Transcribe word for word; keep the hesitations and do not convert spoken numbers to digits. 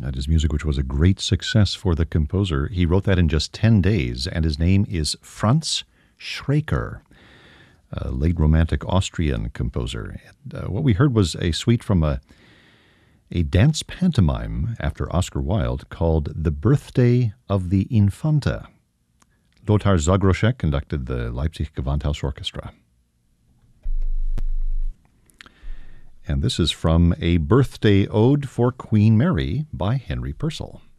That is music which was a great success for the composer. He wrote that in just ten days, and his name is Franz Schreker, a late Romantic Austrian composer. And, uh, what we heard was a suite from a, a dance pantomime after Oscar Wilde called The Birthday of the Infanta. Lothar Zagroszek conducted the Leipzig Gewandhaus Orchestra. And this is from A Birthday Ode for Queen Mary by Henry Purcell.